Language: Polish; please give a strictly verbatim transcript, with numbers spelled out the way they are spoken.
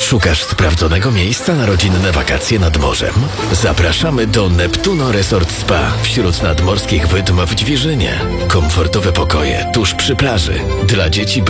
Szukasz sprawdzonego miejsca na rodzinne wakacje nad morzem? Zapraszamy do Neptuno Resort Spa wśród nadmorskich wydm w Ćwierzynie. Komfortowe pokoje tuż przy plaży. Dla dzieci